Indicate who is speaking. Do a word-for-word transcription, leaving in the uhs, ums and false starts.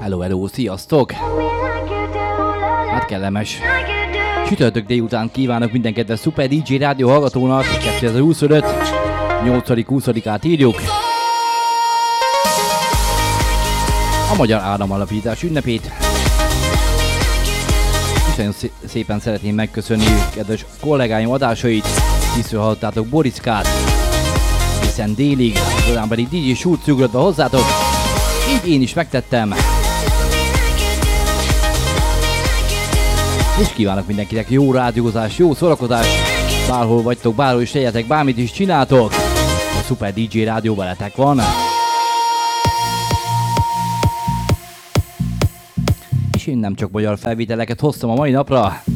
Speaker 1: Hello, hello, sziasztok! Hát kellemes csütörtök délután kívánok minden kedves Super dé dzsé rádió hallgatónak. kétezer-huszonöt nyolcadik-huszadikát írjuk. A Magyar Áramalapítás ünnepét. És nagyon szépen szeretném megköszönni kedves kollégáim adásait. Tisztről hallottátok Boriskát, hiszen délig, azután pedig dé dzsé Surc ugrott be hozzátok. Így én is megtettem. És kívánok mindenkinek jó rádiózás, jó szórakozás. Bárhol vagytok, bárhol is legyetek, bármit is csináltok. A Super dé dzsé rádió veletek van. És én nem csak magyar felvételeket hoztam a mai napra.